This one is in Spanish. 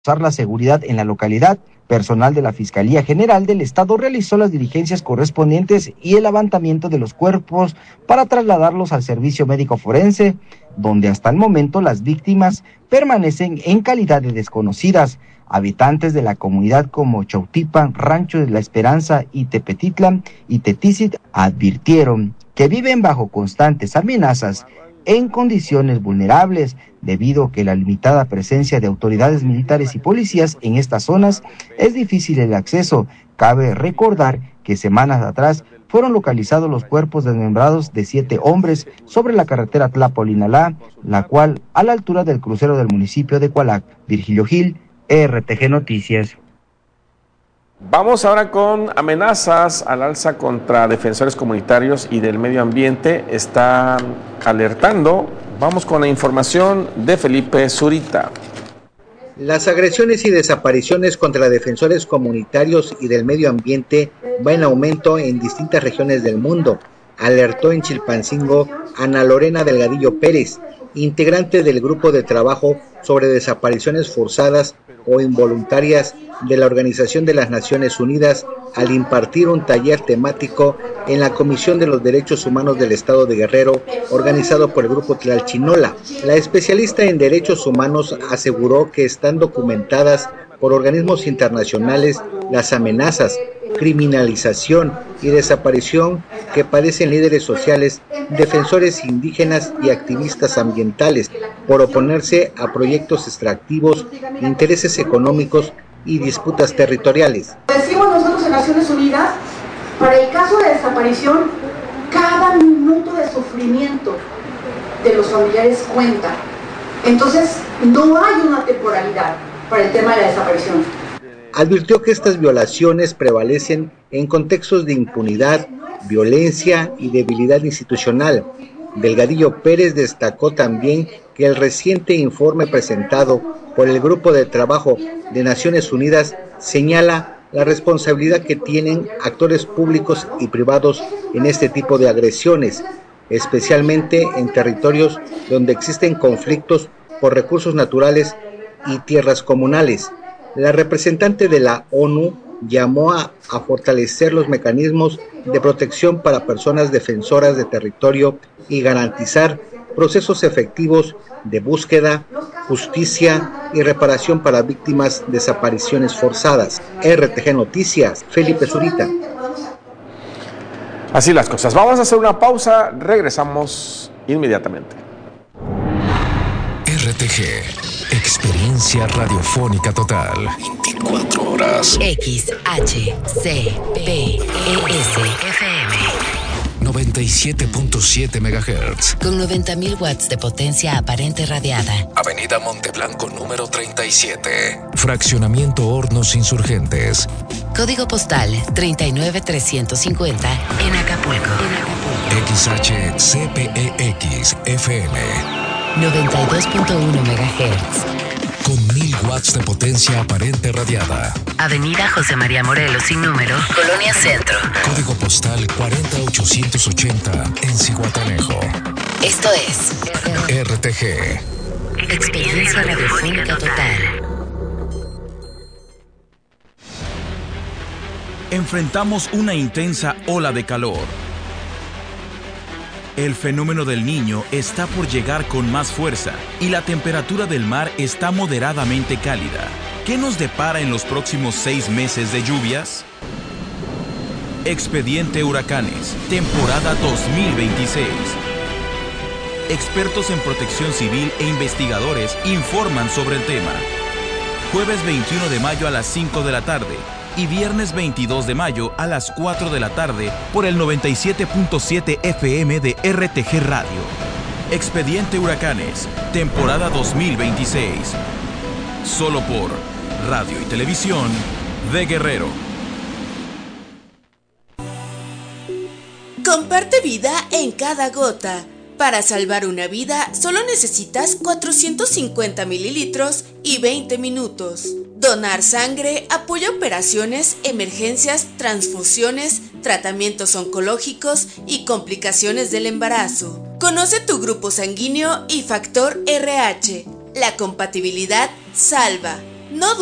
la seguridad en la localidad. Personal de la Fiscalía General del Estado realizó las diligencias correspondientes y el levantamiento de los cuerpos para trasladarlos al servicio médico forense, donde hasta el momento las víctimas permanecen en calidad de desconocidas. Habitantes de la comunidad como Chautipa, Rancho de la Esperanza y Tepetitlan y Teticit advirtieron que viven bajo constantes amenazas en condiciones vulnerables, debido a que la limitada presencia de autoridades militares y policías en estas zonas es difícil el acceso. Cabe recordar que semanas atrás fueron localizados los cuerpos desmembrados de 7 hombres sobre la carretera Tlapo-Linalá, la cual a la altura del crucero del municipio de Cualac. Virgilio Gil, RTG Noticias. Vamos ahora con amenazas al alza contra defensores comunitarios y del medio ambiente. Está alertando. Vamos con la información de Felipe Zurita. Las agresiones y desapariciones contra defensores comunitarios y del medio ambiente van en aumento en distintas regiones del mundo, alertó en Chilpancingo Ana Lorena Delgadillo Pérez, integrante del grupo de trabajo sobre desapariciones forzadas o involuntarias de la Organización de las Naciones Unidas, al impartir un taller temático en la Comisión de los Derechos Humanos del Estado de Guerrero, organizado por el Grupo Tlalchinola. La especialista en derechos humanos aseguró que están documentadas por organismos internacionales las amenazas, criminalización y desaparición que padecen líderes sociales, defensores indígenas y activistas ambientales por oponerse a proyectos extractivos, intereses económicos y disputas territoriales. Decimos nosotros en Naciones Unidas, para el caso de desaparición, cada minuto de sufrimiento de los familiares cuenta. Entonces, no hay una temporalidad para el tema de la desaparición. Advirtió que estas violaciones prevalecen en contextos de impunidad, violencia y debilidad institucional. Delgadillo Pérez destacó también que el reciente informe presentado por el Grupo de Trabajo de Naciones Unidas señala la responsabilidad que tienen actores públicos y privados en este tipo de agresiones, especialmente en territorios donde existen conflictos por recursos naturales y tierras comunales. La representante de la ONU llamó a fortalecer los mecanismos de protección para personas defensoras de territorio y garantizar procesos efectivos de búsqueda, justicia y reparación para víctimas de desapariciones forzadas. RTG Noticias, Felipe Zurita. Así las cosas. Vamos a hacer una pausa, regresamos inmediatamente. RTG, experiencia radiofónica total. 24 horas. XHCPES FM 97.7 MHz. con 90.000 watts de potencia aparente radiada. Avenida Monteblanco número 37. Fraccionamiento Hornos Insurgentes. Código postal 39350 en Acapulco. XHCPEX FM 92.1 MHz. con 1000 watts de potencia aparente radiada. Avenida José María Morelos sin número, Colonia Centro. Código postal 40880 en Zihuatanejo. Esto es RTG. Experiencia radiofónica total. Enfrentamos una intensa ola de calor. El fenómeno del Niño está por llegar con más fuerza y la temperatura del mar está moderadamente cálida. ¿Qué nos depara en los próximos 6 meses de lluvias? Expediente Huracanes, temporada 2026. Expertos en protección civil e investigadores informan sobre el tema. Jueves 21 de mayo a las 5 de la tarde. Y viernes 22 de mayo a las 4 de la tarde por el 97.7 FM de RTG Radio. Expediente Huracanes, temporada 2026. Solo por Radio y Televisión de Guerrero. Comparte vida en cada gota. Para salvar una vida, solo necesitas 450 mililitros y 20 minutos. Donar sangre apoya operaciones, emergencias, transfusiones, tratamientos oncológicos y complicaciones del embarazo. Conoce tu grupo sanguíneo y factor RH. La compatibilidad salva. No